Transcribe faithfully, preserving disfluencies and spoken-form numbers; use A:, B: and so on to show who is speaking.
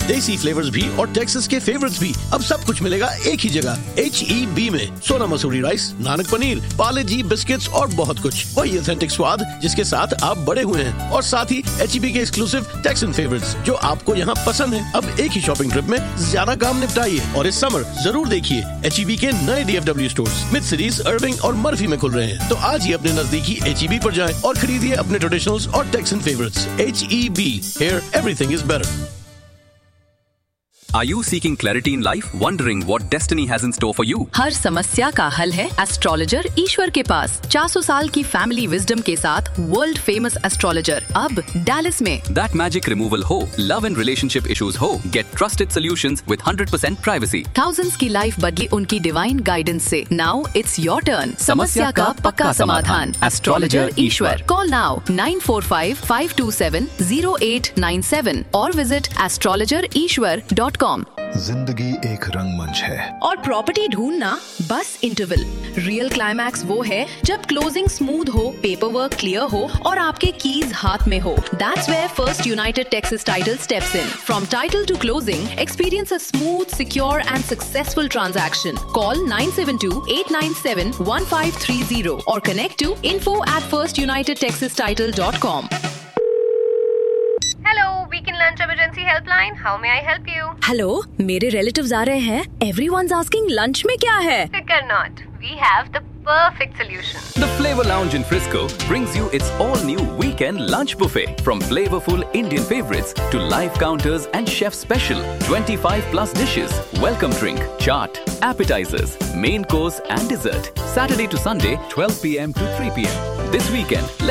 A: देसी फ्लेवर्स भी और टेक्सास के फेवरेट्स भी, अब सब कुछ मिलेगा एक ही जगह, एच ई बी में। सोना मसूरी राइस, नानक पनीर, पाले जी बिस्किट्स और बहुत कुछ। वही ऑथेंटिक स्वाद जिसके साथ आप बड़े हुए हैं, और साथ ही एच ई बी के एक्सक्लूसिव टेक्सन फेवरेट्स जो आपको यहाँ पसंद है। अब एक ही शॉपिंग ट्रिप में ज्यादा काम निपटाइए, और इस समर जरूर देखिए एच ई बी के नए D F W stores mid cities, अर्विंग और मर्फी में खुल रहे हैं। तो आज ही अपने नजदीकी एच ई बी पर जाएं और खरीदिए अपने ट्रेडिशनल्स और taxon favourites. H E B, here everything is better.
B: Are you seeking clarity in life? Wondering what destiny has in store for you?
C: हर समस्या का हल है एस्ट्रोलॉजर ईश्वर के पास। चार सौ साल की फैमिली विजडम के साथ वर्ल्ड फेमस एस्ट्रोलॉजर अब डैलस में।
B: That magic removal हो, love and relationship issues हो, get trusted solutions with one hundred percent privacy.
C: Thousands की लाइफ बदली उनकी डिवाइन गाइडेंस से। Now it's your turn.
B: समस्या का पक्का समाधान।
C: Astrologer Ishwar. Call now nine four five five two seven zero eight nine seven or visit astrologer ishwar dot com.
D: जिंदगी एक रंगमंच है
C: और प्रॉपर्टी ढूंढना बस इंटरवल। रियल क्लाइमैक्स वो है जब क्लोजिंग स्मूथ हो, पेपर वर्क क्लियर हो और आपके कीज हाथ में हो। That's where First United Texas Title steps in. From title to closing, experience a smooth, secure and successful transaction. Call nine seven two eight nine seven one five three zero or connect to info at first united texas title dot com.
E: Hello, Weekend Lunch Emergency Helpline. How may I help you?
C: Hello, मेरे relatives आ रहे हैं। Everyone's asking lunch में क्या है?
E: Fikr not. We have the perfect solution.
B: The Flavor Lounge in Frisco brings you its all-new weekend lunch buffet. From flavorful Indian favorites to live counters and chef special twenty-five plus dishes, welcome drink, chaat, appetizers, main course and dessert. Saturday to Sunday, twelve p m to three p m. This weekend,